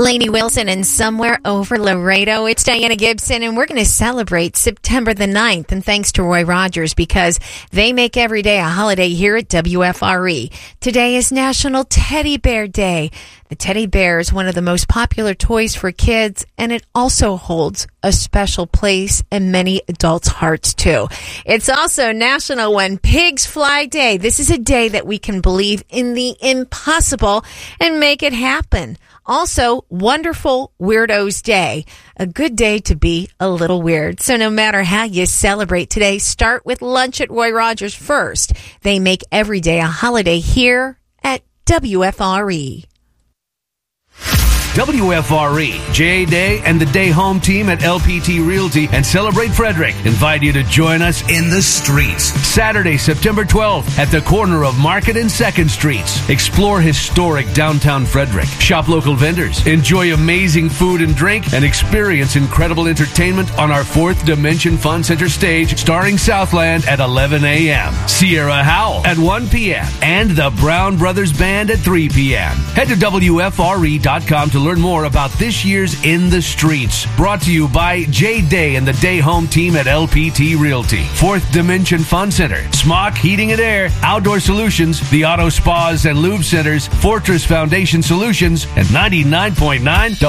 Lainey Wilson and Somewhere Over Laredo. It's Diana Gibson, and we're going to celebrate September the 9th. And thanks to Roy Rogers, because they make every day a holiday here at WFRE. Today is National Teddy Bear Day. The teddy bear is one of the most popular toys for kids, and it also holds a special place in many adults' hearts, too. It's also National When Pigs Fly Day. This is a day that we can believe in the impossible and make it happen. Also, Wonderful Weirdos Day, a good day to be a little weird. So no matter how you celebrate today, start with lunch at Roy Rogers first. They make every day a holiday here at WFRE. WFRE, J.A. Day and the Day Home team at LPT Realty and Celebrate Frederick invite you to join us in the streets. Saturday, September 12th at the corner of Market and 2nd Streets. Explore historic downtown Frederick. Shop local vendors. Enjoy amazing food and drink and experience incredible entertainment on our 4th Dimension Fun Center stage starring Southland at 11 a.m. Sierra Howell at 1 p.m. and the Brown Brothers Band at 3 p.m. Head to WFRE.com to learn more about this year's In the Streets. Brought to you by J. Day and the Day Home team at LPT Realty. 4th Dimension Fun Center, Smock Heating and Air, Outdoor Solutions, the Auto Spas and Lube Centers, Fortress Foundation Solutions, and 99.9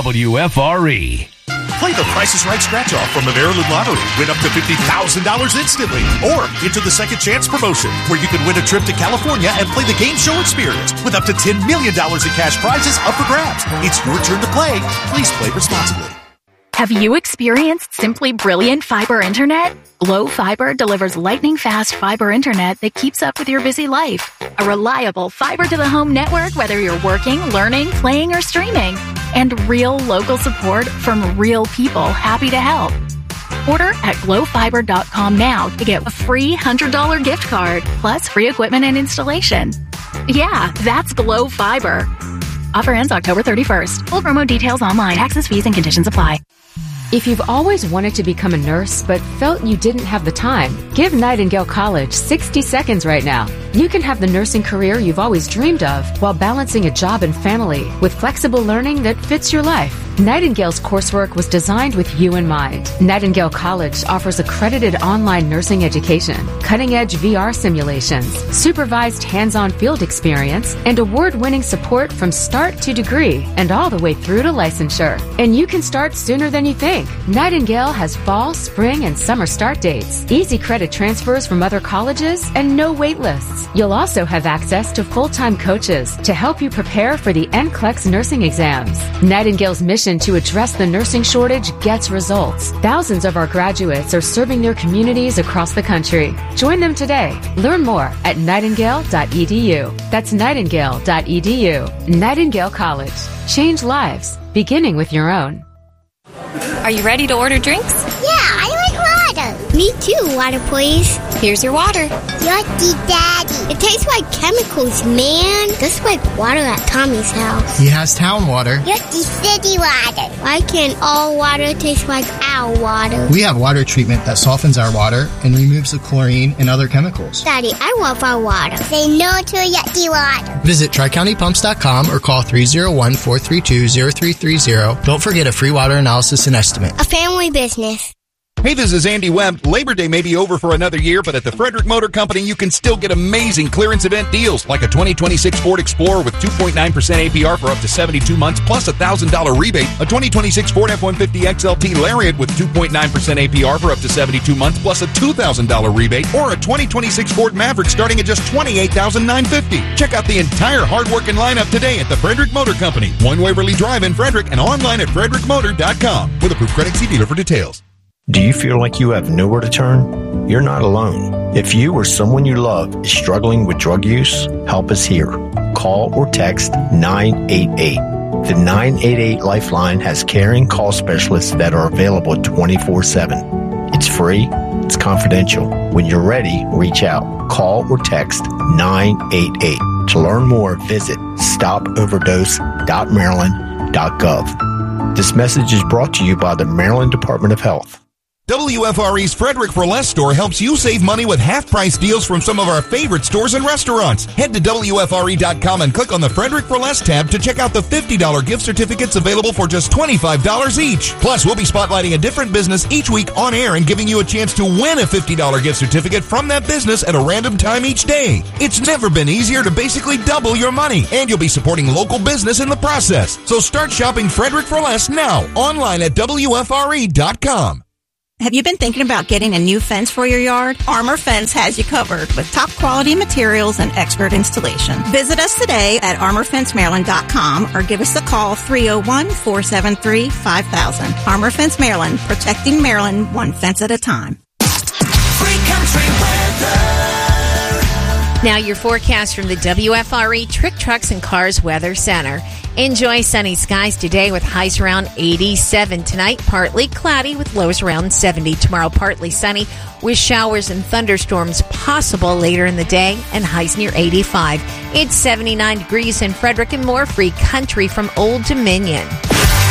WFRE. Play the Price is Right scratch-off from the Maryland Lottery. Win up to $50,000 instantly. Or enter the Second Chance promotion, where you can win a trip to California and play the game show experience with up to $10 million in cash prizes up for grabs. It's your turn to play. Please play responsibly. Have you experienced simply brilliant fiber internet? Glow Fiber delivers lightning-fast fiber internet that keeps up with your busy life. A reliable fiber-to-the-home network, whether you're working, learning, playing, or streaming. And real local support from real people happy to help. Order at glowfiber.com now to get a free $100 gift card, plus free equipment and installation. Yeah, that's Glow Fiber. Offer ends October 31st. Full promo details online. Taxes, fees, and conditions apply. If you've always wanted to become a nurse but felt you didn't have the time, give Nightingale College 60 seconds right now. You can have the nursing career you've always dreamed of while balancing a job and family with flexible learning that fits your life. Nightingale's coursework was designed with you in mind. Nightingale College offers accredited online nursing education, cutting-edge VR simulations, supervised hands-on field experience, and award-winning support from start to degree and all the way through to licensure. And you can start sooner than you think. Nightingale has fall, spring, and summer start dates, easy credit transfers from other colleges, and no wait lists. You'll also have access to full-time coaches to help you prepare for the NCLEX nursing exams. Nightingale's mission to address the nursing shortage gets results. Thousands of our graduates are serving their communities across the country. Join them today. Learn more at nightingale.edu. That's nightingale.edu. Nightingale College. Change lives, beginning with your own. Are you ready to order drinks? Yeah, I like water. Me too, water please. Here's your water. Yucky, Daddy. It tastes like chemicals, man. Just like water at Tommy's house. He has town water. Yucky city water. Why can't all water taste like our water? We have water treatment that softens our water and removes the chlorine and other chemicals. Daddy, I love our water. Say no to yucky water. Visit TriCountyPumps.com or call 301-432-0330. Don't forget a free water analysis and estimate. A family business. Hey, this is Andy Webb. Labor Day may be over for another year, but at the Frederick Motor Company, you can still get amazing clearance event deals, like a 2026 Ford Explorer with 2.9% APR for up to 72 months, plus a $1,000 rebate, a 2026 Ford F-150 XLT Lariat with 2.9% APR for up to 72 months, plus a $2,000 rebate, or a 2026 Ford Maverick starting at just $28,950. Check out the entire hard-working lineup today at the Frederick Motor Company, 1 Waverly Drive in Frederick, and online at frederickmotor.com. With approved credit, see dealer for details. Do you feel like you have nowhere to turn? You're not alone. If you or someone you love is struggling with drug use, help is here. Call or text 988. The 988 Lifeline has caring call specialists that are available 24/7. It's free. It's confidential. When you're ready, reach out. Call or text 988. To learn more, visit stopoverdose.maryland.gov. This message is brought to you by the Maryland Department of Health. WFRE's Frederick for Less store helps you save money with half-price deals from some of our favorite stores and restaurants. Head to WFRE.com and click on the Frederick for Less tab to check out the $50 gift certificates available for just $25 each. Plus, we'll be spotlighting a different business each week on air and giving you a chance to win a $50 gift certificate from that business at a random time each day. It's never been easier to basically double your money, and you'll be supporting local business in the process. So start shopping Frederick for Less now, online at WFRE.com. Have you been thinking about getting a new fence for your yard? Armor Fence has you covered with top quality materials and expert installation. Visit us today at armorfencemaryland.com or give us a call 301-473-5000. Armor Fence Maryland, protecting Maryland one fence at a time. Free country weather. Now your forecast from the WFRE Trick Trucks and Cars Weather Center. Enjoy sunny skies today with highs around 87 tonight. Partly cloudy with lows around 70. Tomorrow, partly sunny with showers and thunderstorms possible later in the day and highs near 85. It's 79 degrees in Frederick and more. Free country from Old Dominion.